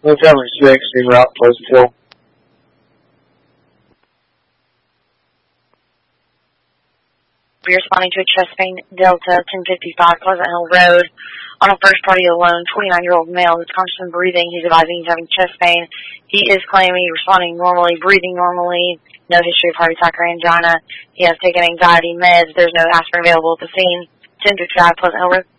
Montgomery 6, en route, Pleasant Hill. We're responding to a chest pain, Delta 1055 Pleasant Hill Road. On a first party alone, 29-year-old male that's conscious and breathing. He's advising he's having chest pain. He is claiming responding normally, breathing normally, no history of heart attack or angina. He has taken anxiety meds. There's no aspirin available at the scene. 1055 Pleasant Hill Road.